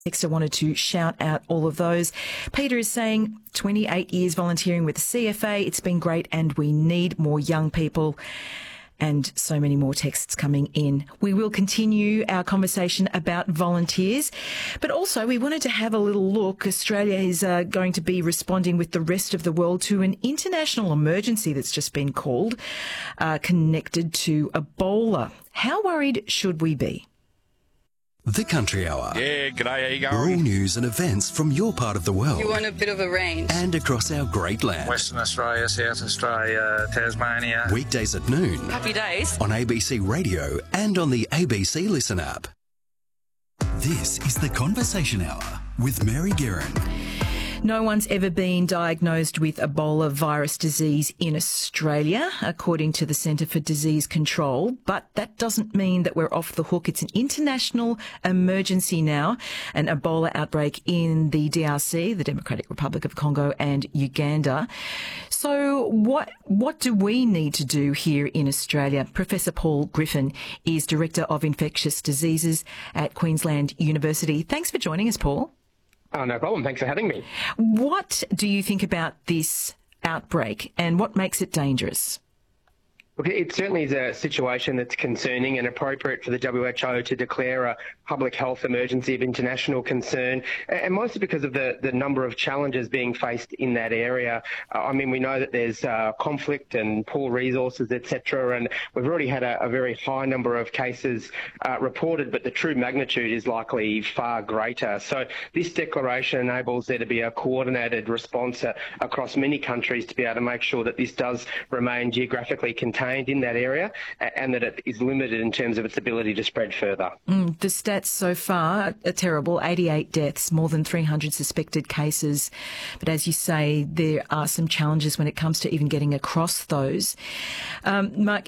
Next, I wanted to shout out all of those. Peter is saying 28 years volunteering with the CFA. It's been great and we need more young people. And so many more texts coming in. We will continue our conversation about volunteers, but also we wanted to have a little look. Australia is going to be responding with the rest of the world to an international emergency that's just been called, connected to Ebola. How worried should we be? The Country Hour. Yeah, g'day, how you going? All news and events from your part of the world. You want a bit of a range. And across our great land. Western Australia, South Australia, Tasmania. Weekdays at noon. Happy days. On ABC Radio and on the ABC Listen app. This is The Conversation Hour with Mary Guerin. No one's ever been diagnosed with Ebola virus disease in Australia, according to the Centre for Disease Control. But that doesn't mean that we're off the hook. It's an international emergency now, an Ebola outbreak in the DRC, the Democratic Republic of Congo, and Uganda. So what do we need to do here in Australia? Professor Paul Griffin is Director of Infectious Diseases at Queensland University. Thanks for joining us, Paul. Oh, no problem. Thanks for having me. What do you think about this outbreak and what makes it dangerous? Look, it certainly is a situation that's concerning and appropriate for the WHO to declare a public health emergency of international concern, and mostly because of the number of challenges being faced in that area. I mean, we know that there's conflict and poor resources, etc., and we've already had a very high number of cases reported, but the true magnitude is likely far greater. So this declaration enables there to be a coordinated response across many countries to be able to make sure that this does remain geographically contained in that area and that it is limited in terms of its ability to spread further. The stats so far are terrible. 88 deaths, more than 300 suspected cases. But as you say, there are some challenges when it comes to even getting across those. Mark,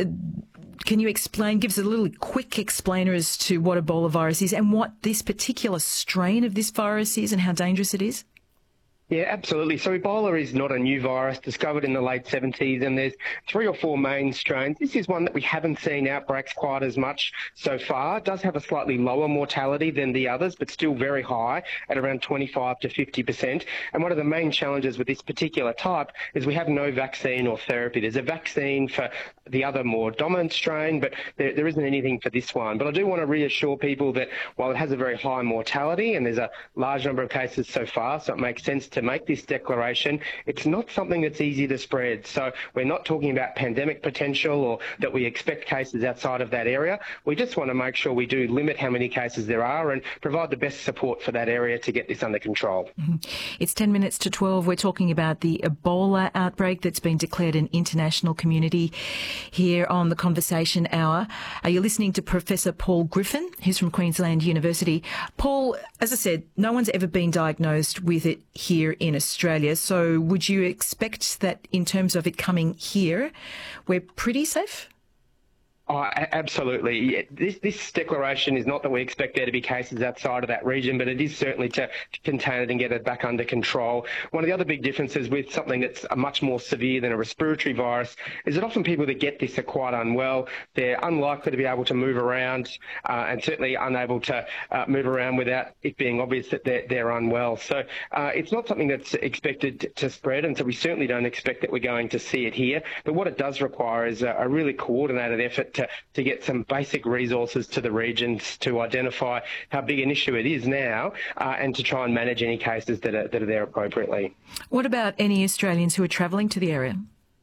can you explain, give us a little quick explainer as to what Ebola virus is and what this particular strain of this virus is and how dangerous it is? Yeah, absolutely. So Ebola is not a new virus discovered in the late 70s, and there's 3 or 4 main strains. This is one that we haven't seen outbreaks quite as much so far. It does have a slightly lower mortality than the others, but still very high at around 25 to 50%. And one of the main challenges with this particular type is we have no vaccine or therapy. There's a vaccine for the other more dominant strain, but there isn't anything for this one. But I do want to reassure people that while it has a very high mortality and there's a large number of cases so far, so it makes sense to make this declaration, it's not something that's easy to spread. So we're not talking about pandemic potential or that we expect cases outside of that area. We just want to make sure we do limit how many cases there are and provide the best support for that area to get this under control. It's 10 minutes to 12. We're talking about the Ebola outbreak that's been declared an international community here on the Conversation Hour. Are you listening to Professor Paul Griffin, who's from Queensland University? Paul, as I said, no one's ever been diagnosed with it here in Australia. So would you expect that in terms of it coming here, we're pretty safe? Oh, absolutely. This declaration is not that we expect there to be cases outside of that region, but it is certainly to contain it and get it back under control. One of the other big differences with something that's much more severe than a respiratory virus is that often people that get this are quite unwell. They're unlikely to be able to move around and certainly unable to move around without it being obvious that they're unwell. So it's not something that's expected to spread, and so we certainly don't expect that we're going to see it here. But what it does require is a really coordinated effort to get some basic resources to the regions to identify how big an issue it is now and to try and manage any cases that are there appropriately. What about any Australians who are travelling to the area?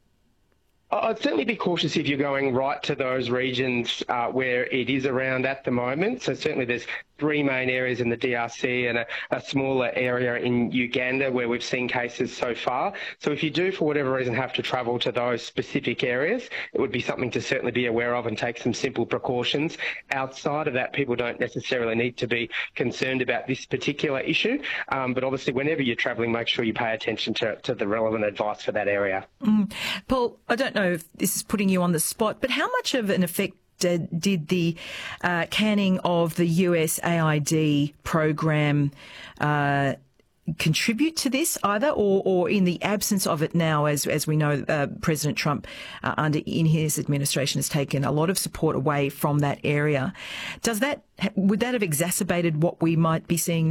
I'd certainly be cautious if you're going right to those regions where it is around at the moment. So certainly there's 3 main areas in the DRC and a smaller area in Uganda where we've seen cases so far. So if you do, for whatever reason, have to travel to those specific areas, it would be something to certainly be aware of and take some simple precautions. Outside of that, people don't necessarily need to be concerned about this particular issue. But obviously, whenever you're travelling, make sure you pay attention to the relevant advice for that area. Paul, I don't know if this is putting you on the spot, but how much of an effect did the canning of the USAID program contribute to this either, or in the absence of it now, as we know, President Trump in his administration has taken a lot of support away from that area. Would that have exacerbated what we might be seeing